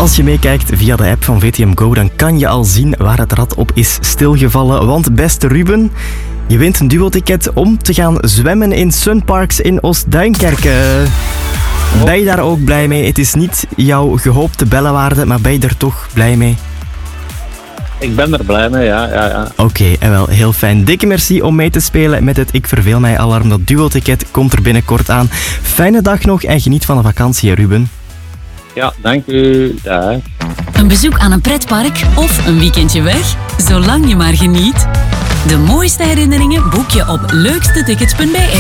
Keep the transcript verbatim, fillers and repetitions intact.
Als je meekijkt via de app van V T M Go, dan kan je al zien waar het rad op is stilgevallen. Want beste Ruben, je wint een duo-ticket om te gaan zwemmen in Sunparks in Oost-Duinkerke. Ben je daar ook blij mee? Het is niet jouw gehoopte bellenwaarde, maar ben je er toch blij mee? Ik ben er blij mee, ja. ja, ja. Oké, okay, en wel heel fijn. Dikke merci om mee te spelen met het Ik Verveel Mij alarm. Dat duo-ticket komt er binnenkort aan. Fijne dag nog en geniet van de vakantie, Ruben. Ja, dank u. Dag. Een bezoek aan een pretpark of een weekendje weg? Zolang je maar geniet. De mooiste herinneringen boek je op leukstetickets punt b e.